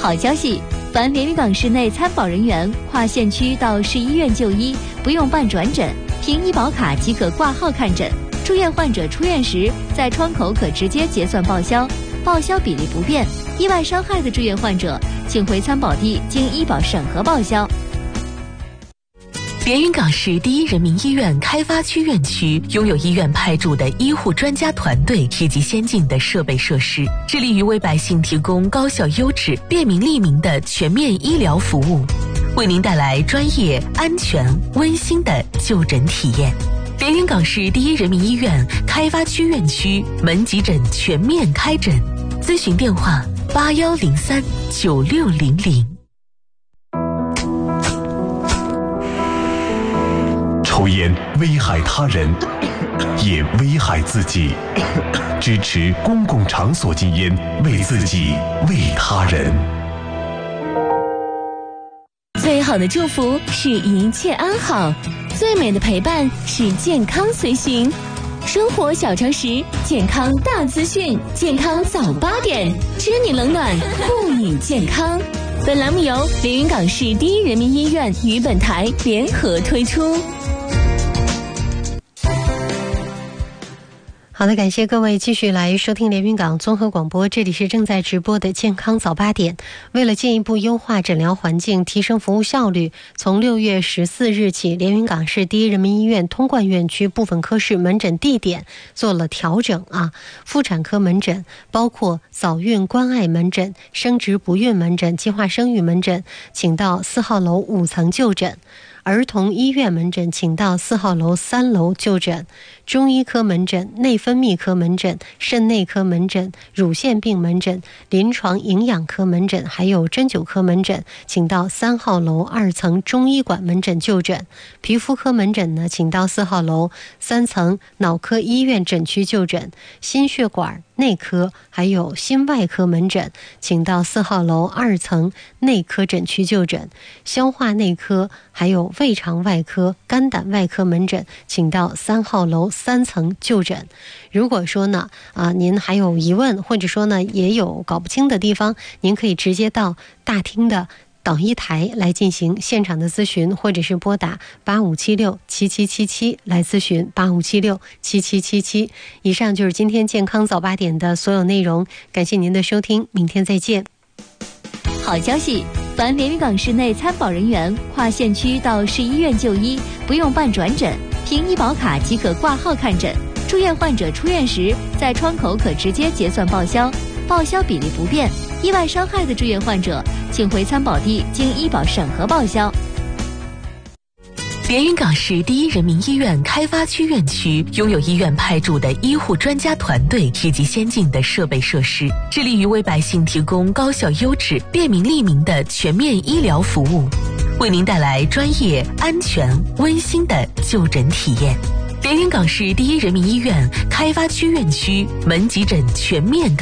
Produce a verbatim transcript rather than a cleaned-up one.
好消息，凡连云港市内参保人员跨县区到市医院就医，不用办转诊，凭医保卡即可挂号看诊。住院患者出院时，在窗口可直接结算报销，报销比例不变。意外伤害的住院患者，请回参保地经医保审核报销。 连云港市第一人民医院开发区院区拥有医院派驻的医护专家团队以及先进的设备设施，致力于为百姓提供高效优质、便民利民的全面医疗服务，为您带来专业、安全、温馨的就诊体验。连云港市第一人民医院开发区院区门急诊全面开诊，咨询电话八幺零三九六零零。 抽烟危害他人，也危害自己。支持公共场所禁烟，为自己，为他人。 最好的祝福是一切安好，最美的陪伴是健康随行。生活小常识，健康大资讯，健康早八点，知你冷暖，护你健康。本栏目由连云港市第一人民医院与本台联合推出。 好的，感谢各位继续来收听连云港综合广播，这里是正在直播的健康早八点。为了进一步优化诊疗环境，提升服务效率，从六月十四日起，连云港市第一人民医院通贯院区部分科室门诊地点做了调整啊。妇产科门诊包括早孕关爱门诊、生殖不孕门诊、计划生育门诊，请到四号楼五层就诊。儿童医院门诊请到四号楼三楼就诊，中医科门诊、内分泌科门诊、肾内科门诊、乳腺病门诊、临床营养科门诊还有针灸科门诊请到三号楼二层中医馆门诊就诊。皮肤科门诊呢，请到四号楼三层脑科医院诊区就诊。心血管内科还有心外科门诊请到四号楼二层内科诊区就诊。消化内科还有胃肠外科、肝胆外科门诊请到三号楼三层就诊。如果说呢啊，您还有疑问，或者说呢也有搞不清的地方，您可以直接到大厅的导医台来进行现场的咨询，或者是拨打八五七六七七七七来咨询八五七六七七七七。以上就是今天健康早八点的所有内容，感谢您的收听，明天再见。 好消息，凡连云港市内参保人员跨县区到市医院就医，不用办转诊，凭医保卡即可挂号看诊。住院患者出院时，在窗口可直接结算报销，报销比例不变。意外伤害的住院患者，请回参保地经医保审核报销。 连云港市第一人民医院开发区院区拥有医院派驻的医护专家团队以及先进的设备设施，致力于为百姓提供高效优质、便民利民的全面医疗服务，为您带来专业、安全、温馨的就诊体验。连云港市第一人民医院开发区院区门急诊全面